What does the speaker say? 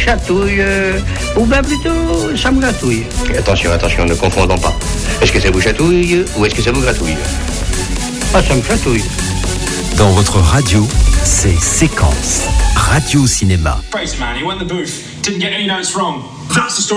chatouille, ou bien plutôt, ça me gratouille. Attention, ne confondons pas. Est-ce que ça vous chatouille ou est-ce que ça vous gratouille? Ah, ça me chatouille. Dans votre radio, c'est Séquence Radio Cinéma. Crazy man, he went in the booth, didn't get any notes wrong. That's the story.